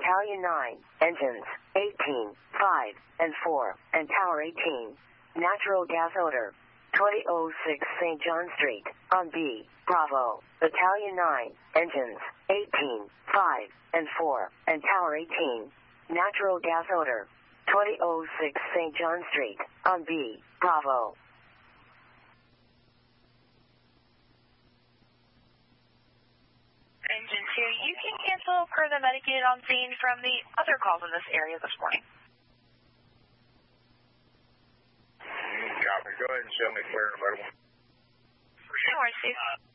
Battalion 9, engines 18, 5, and 4, and Tower 18. Natural gas odor. 2006 St. John Street, on B, Bravo. Battalion 9, engines 18, 5, and 4, and Tower 18. Natural gas odor. 2006 St. John Street, on B, Bravo. Engine 2, you can cancel per the medicated on scene from the other calls in this area this morning. Copy. Go ahead and show me clear and available. No worries, Steve.